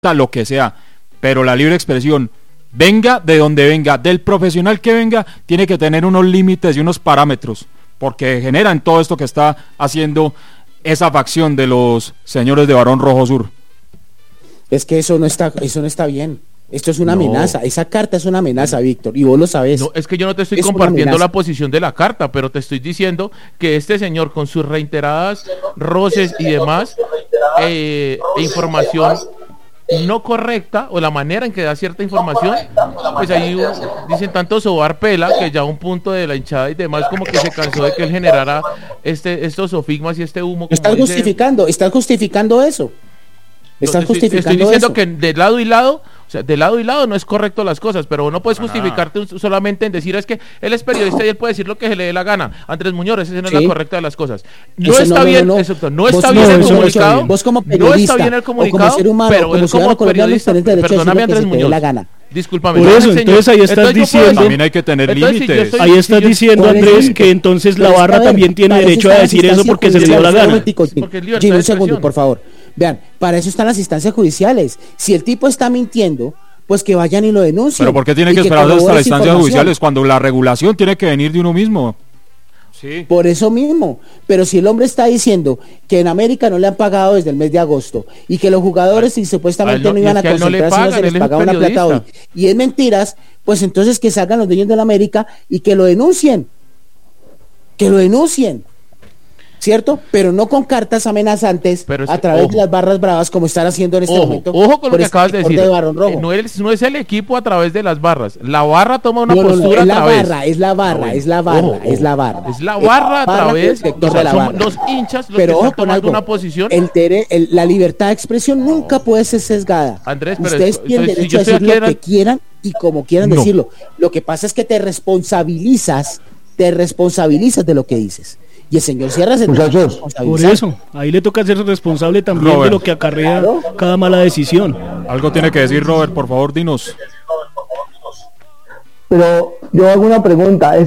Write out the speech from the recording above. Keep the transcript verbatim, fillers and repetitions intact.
lo que sea, pero la libre expresión, venga de donde venga, del profesional que venga, tiene que tener unos límites y unos parámetros, porque generan todo esto que está haciendo esa facción de los señores de Barón Rojo Sur. Es que eso no está, eso no está bien. Esto es una no. amenaza, esa carta es una amenaza, Víctor, y vos lo sabés. No, es que yo no te estoy es compartiendo la posición de la carta, pero te estoy diciendo que este señor con sus reiteradas roces y demás, eh, e información no correcta, o la manera en que da cierta información, pues ahí uh, dicen tanto sobar pela, que ya un punto de la hinchada y demás como que se cansó de que él generara este, estos sofigmas y este humo. Estás dice, justificando, estás justificando eso. Estás estoy, justificando estoy diciendo eso. que de lado y lado, o sea, de lado y lado no es correcto las cosas, pero no puedes justificarte ah. solamente en decir es que él es periodista y él puede decir lo que se le dé la gana. Andrés Muñoz, esa no es sí. la correcta de las cosas. No eso está no, bien, no, no. Exacto, no vos, está no, bien el eso, comunicado. Eso, vos como periodista, no está bien el comunicado, como ser humano, pero como él como periodista, perdóname Andrés Muñoz, la gana. Discúlpame. Por eso, entonces ahí estás entonces diciendo... También hay que tener límites. Si ahí estás si diciendo, Andrés, eso, que entonces la barra ver, también tiene derecho a decir eso porque se le dio la gana. Jimmy, un segundo, por favor. Vean, para eso están las instancias judiciales. Si el tipo está mintiendo, pues que vayan y lo denuncien. Pero ¿por qué tiene que esperar hasta las instancias judiciales cuando la regulación tiene que venir de uno mismo? Sí. Por eso mismo, pero si el hombre está diciendo que en América no le han pagado desde el mes de agosto y que los jugadores y supuestamente no, no iban a concentrarse no, no se les pagaba una plata hoy y es mentiras, pues entonces que salgan los dueños de la América y que lo denuncien, que lo denuncien, ¿cierto? Pero no con cartas amenazantes es, a través ojo, de las barras bravas como están haciendo en este ojo, momento. Ojo con lo que este acabas de decir. De Barón Rojo. No, es, no es el equipo a través de las barras. La barra toma una no, postura no, no, es a través. La barra, es la barra, no, es la barra, ojo, es la barra. Es la barra a través. De la barra. Los hinchas los pero que ojo, están tomando algo, una posición. El tere, el, la libertad de expresión no. nunca puede ser sesgada. Andrés, pero ustedes es, tienen entonces, derecho si a decir lo era... que quieran y como quieran no. decirlo. Lo que pasa es que te responsabilizas, te responsabilizas de lo que dices. Y el señor Sierra se Muchachos, por eso, ahí le toca ser responsable también Robert. de lo que acarrea claro. cada mala decisión. Algo tiene que decir Robert, por favor, dinos. Pero yo hago una pregunta.